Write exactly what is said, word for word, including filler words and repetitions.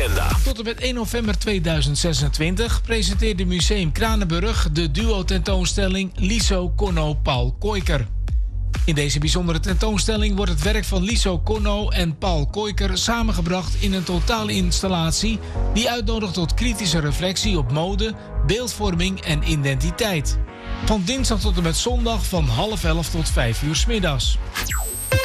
agenda. Tot en met één november tweeduizend zesentwintig presenteerde Museum Kranenburg de duo-tentoonstelling Liso Conno Paul Koijker. In deze bijzondere tentoonstelling wordt het werk van Liso Conno en Paul Koijker samengebracht in een totale installatie die uitnodigt tot kritische reflectie op mode, beeldvorming en identiteit. Van dinsdag tot en met zondag van half elf tot vijf uur 's middags.